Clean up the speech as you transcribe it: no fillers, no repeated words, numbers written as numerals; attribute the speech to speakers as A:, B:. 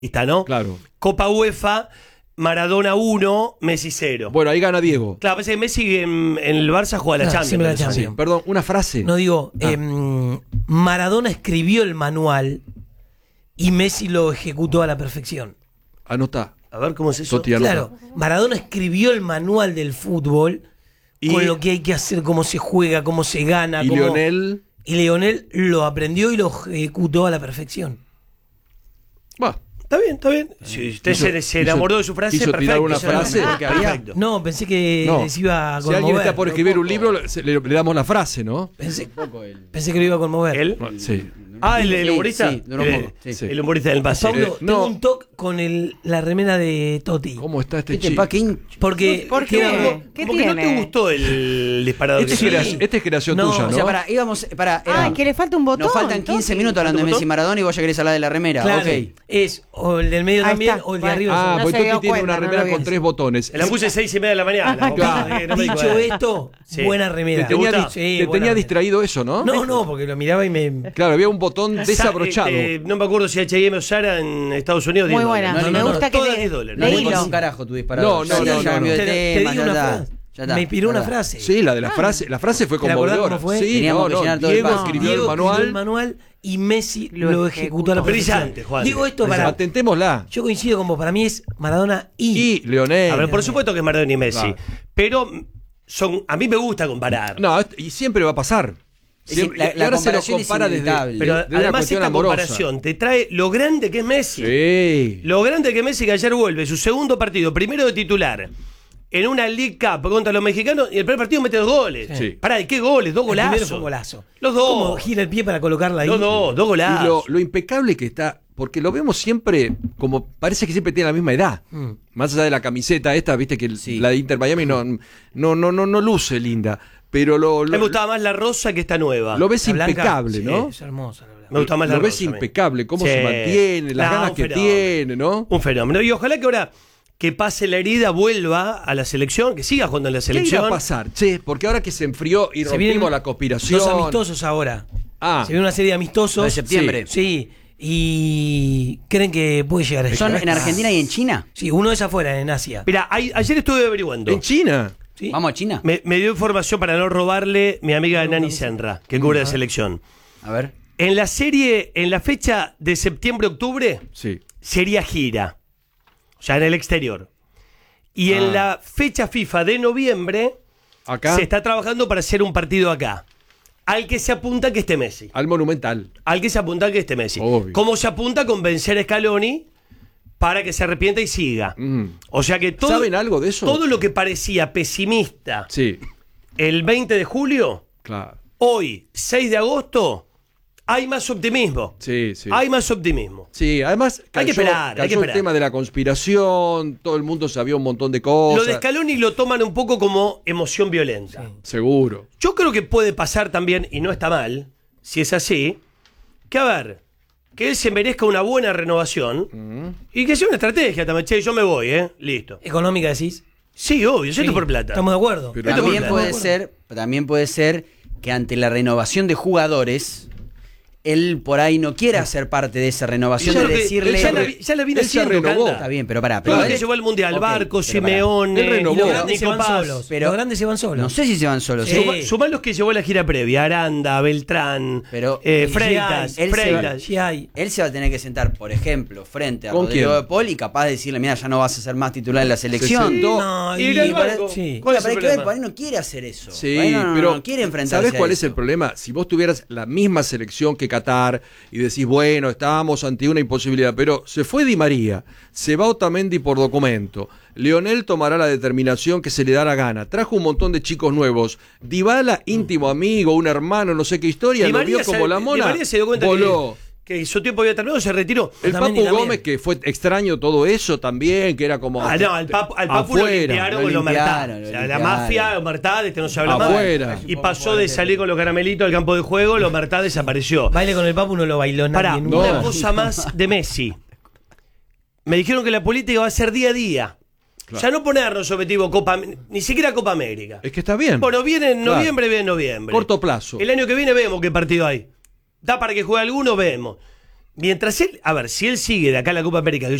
A: ¿no?
B: Claro.
A: Copa UEFA, Maradona 1, Messi 0.
B: Bueno, ahí gana Diego.
A: Claro, parece que Messi en el Barça juega la Champions.
C: siempre la
A: me parece.
C: Champions.
B: Perdón, una frase.
C: No digo, Maradona escribió el manual y Messi lo ejecutó a la perfección.
B: Anotá.
A: A ver cómo es eso.
B: Toti, anota.
C: Claro, Maradona escribió el manual del fútbol con lo que hay que hacer, cómo se juega, cómo se gana.
B: Y Lionel.
C: Y Lionel lo aprendió y lo ejecutó a la perfección.
B: Va.
A: Está bien, está bien. Si usted se enamoró de su frase,
B: quiso tirar
A: perfecto.
B: una frase.
A: Perfecto.
C: No, pensé que
B: No.
C: les iba a
B: Si alguien
C: conmover.
B: está por escribir un libro, le damos la frase, ¿no?
C: Pensé que lo iba a conmover.
A: ¿Él?
B: Sí.
A: ¿El humorista?
D: Sí, duró un poco, sí.
A: El humorista del pase.
C: Pablo,
B: no.
C: tengo un toque con la remera de Totti.
B: ¿Cómo está este
D: ¿Qué te
B: chico?
D: pa' qué
C: Porque
E: ¿Por qué?
C: quedamos-
E: ¿Qué
A: Como que no te
E: tiene?
A: gustó el disparador.
B: Este es creación
C: No,
B: tuya,
D: O
B: ¿no?
D: sea, pará, íbamos.
E: Ah, que le falta un botón.
D: Nos faltan 15
E: Toti.
D: minutos hablando de
A: ¿Falta un
D: Messi y Maradona y vos ya querés hablar de la remera.
C: Claro,
D: Ok.
C: es o el del medio
E: Ahí
C: también
E: está.
C: o el de
E: Bueno.
C: arriba.
B: Ah,
E: No
B: porque
E: se
B: Toti
E: dio
B: tiene
E: cuenta,
B: una
E: no
B: remera
E: lo
B: con
E: vi.
B: 3 botones.
A: La puse 6:30 de la mañana.
B: Claro.
A: No me di
C: Dicho
A: cuenta.
C: esto,
A: Sí.
C: buena
B: Te
C: remera.
A: ¿Te
B: tenía,
A: gusta?
C: Sí,
B: te
C: buena
B: tenía
C: remera.
B: distraído eso, ¿no?
C: No, porque lo miraba y me...
B: Claro, había un botón desabrochado.
A: No me acuerdo si H&M o Zara en Estados Unidos.
E: Muy
A: $10.
E: buena.
D: No,
E: Me
D: no,
E: gusta que
A: todas
E: le-
A: $10.
D: No le
E: Leílo.
D: pones un carajo tu disparador.
B: No, no,
D: Ya
B: no,
D: cambió
B: no.
D: de
C: Te
D: tema,
C: di
D: ya
C: una
D: está.
C: frase.
D: Ya está.
C: Me inspiró una
D: ¿Verdad?
C: frase.
B: Sí, la frase fue
C: ¿Te acordás
B: conmovedora.
C: cómo fue?
B: Sí,
D: Teníamos que
B: no,
D: llenar todo el
B: Diego
D: paso.
B: escribió el
C: Diego escribió el
B: manual.
C: manual y Messi
E: Lo
C: lo ejecutó a la perfección.
A: Brillante, Juan.
C: Digo esto para...
B: Atentémosla.
C: Yo coincido con vos, para mí es Maradona
B: Y Leonel.
A: A ver, por supuesto que es Maradona y Messi.
B: Claro.
A: Pero a mí me gusta comparar.
B: No, y siempre va a pasar.
D: Sí,
B: Siempre-
D: la
B: y ahora se lo
D: comparación es
B: compara desde,
D: inevitable.
A: Pero
B: desde una
A: además
B: cuestión
A: esta
B: amorosa.
A: comparación te trae lo grande que es Messi.
B: Sí.
A: Lo grande que es Messi, que ayer vuelve su segundo partido, primero de titular, en una League Cup contra los mexicanos, y el primer partido mete 2 goles.
B: Sí.
A: Pará, ¿y qué goles? 2
C: El
A: golazos.
C: primero fue un golazo.
A: Los dos.
C: ¿Cómo gira el pie para colocarla ahí?
A: Los dos, 2
B: Y
A: golazos.
B: lo impecable que está, porque lo vemos siempre, como parece que siempre tiene la misma edad. Más allá de la camiseta esta, viste que
D: Sí.
B: la de Inter Miami no luce linda. Pero
A: A mí me gustaba más la rosa que esta nueva.
B: lo ves
C: La blanca,
B: impecable,
C: sí,
B: ¿no?
C: Es hermosa la blanca.
A: Me gusta más la
B: Lo ves
A: rosa a mí.
B: impecable, cómo
A: Sí.
B: se mantiene, las
A: No,
B: ganas
A: un
B: que
A: fenómeno.
B: tiene, ¿no?
A: Un fenómeno. Y ojalá que ahora que pase la herida vuelva a la selección, que siga jugando en la
B: ¿Qué irá
A: selección.
B: a pasar? Che, porque ahora que se enfrió y
C: Se vienen
B: rompimos la conspiración.
C: Dos amistosos ahora.
B: Ah.
C: Se viene una serie de amistosos.
D: Lo de septiembre.
C: Sí. Y creen que puede llegar a
D: ¿Son en Argentina y en China?
C: Sí, uno es afuera, en Asia.
A: Mira, ayer estuve averiguando.
B: En China.
C: ¿Sí?
D: ¿Vamos a China?
A: Me dio información para no robarle mi amiga Nani Senra, que cubre la selección.
D: A ver.
A: En la serie, en la fecha de septiembre-octubre,
B: Sí.
A: sería gira. O sea, en el exterior. Y en la fecha FIFA de noviembre,
B: Acá.
A: se está trabajando para hacer un partido acá. Al que se apunta que esté Messi.
B: Al Monumental.
A: Al que se apunta que esté Messi.
B: Obvio.
A: Como se apunta con vencer a Scaloni para que se arrepienta y siga. O sea que todo,
B: ¿Saben algo de eso?
A: todo lo que parecía pesimista
B: Sí,
A: el 20 de julio,
B: claro.
A: hoy, 6 de agosto, hay más optimismo.
B: Sí, sí.
A: Hay más optimismo.
B: Sí, además
A: Hay que esperar, hay que
B: cayó el
A: esperar.
B: tema de la conspiración, todo el mundo sabía un montón de cosas.
A: Lo de Scaloni lo toman un poco como emoción violenta.
B: Seguro.
A: Yo creo que puede pasar también, y no está mal, si es así, que a ver, que él se merezca una buena renovación y que sea una estrategia también. Che, yo me voy, listo.
C: ¿Económica decís?
A: Sí, obvio, yo
C: Sí,
A: estoy por plata.
C: Estamos de acuerdo.
B: Pero-
A: Esto
D: También
A: por
D: puede
C: plata.
D: ser que ante la renovación de jugadores, él por ahí no quiera ser parte de esa renovación,
A: Yo
D: de
A: creo que
D: decirle...
A: ya la vine
B: él se
A: haciendo,
B: renovó.
A: Canda.
D: Está bien, pero pará.
A: Todo
D: Pero
A: lo que
D: él-
A: llevó al Mundial,
D: Ok,
A: Barco,
D: pero pará.
A: Simeone,
B: Él renovó.
C: Y los grandes se
A: Nico
C: van
A: Paz.
C: solos.
D: pero-
C: Los grandes se van solos.
D: No sé si se van solos.
C: Sí.
A: Sumá los que llevó a la gira previa, Aranda, Beltrán,
D: Pero-
A: Freitas,
D: Él se va-
A: Freitas.
C: Sí hay.
D: Él se va a tener que sentar, por ejemplo, frente a
B: ¿Con
D: Rodrigo
B: quién?
D: de Paul y capaz de decirle, mira, ya no vas a ser más titular en la selección.
B: sentó.
C: No,
A: Y ir al
D: para-
A: banco.
C: sí.
A: ¿Cuál es
D: Pero
A: el
D: hay que ver,
A: problema?
D: por ahí no quiere hacer eso.
B: Sí,
D: Por ahí no
B: pero
D: quiere enfrentarse
B: ¿sabes cuál
D: a
B: es el
D: eso.
B: problema? Si vos tuvieras la misma selección que Qatar y decís, bueno, estábamos ante una imposibilidad, pero se fue Di María, se va Otamendi por documento, Lionel tomará la determinación que se le da la gana, trajo un montón de chicos nuevos, Dybala, íntimo amigo, un hermano, no sé qué historia,
A: Di
B: lo
A: María
B: vio como la
A: Di
B: mona,
A: María se dio cuenta
B: voló.
A: que su tiempo había terminado, se retiró.
B: El
C: Otamendi
B: Papu
C: también.
B: Gómez, que fue extraño todo eso también, que era como...
A: No, al Papu lo
B: afuera.
A: limpiaron con los Omertá.
D: lo
A: O sea, la
D: limpiaron.
A: mafia, Omertá, de este no se habla
B: Afuera.
A: más. Y pasó de salir con los caramelitos al campo de juego, el Omertá desapareció.
C: Baile con el Papu no lo bailó nadie
A: Pará,
C: nunca.
A: una cosa más de Messi. Me dijeron que la política va a ser día a día. O sea, no ponernos objetivo ni siquiera Copa América.
B: Es que está bien.
A: Bueno, viene en
B: Claro.
A: noviembre, viene en noviembre.
B: Corto plazo.
A: El año que viene vemos qué partido hay. Da para que juegue alguno, vemos. mientras él, a ver, si él sigue de acá a la Copa América, que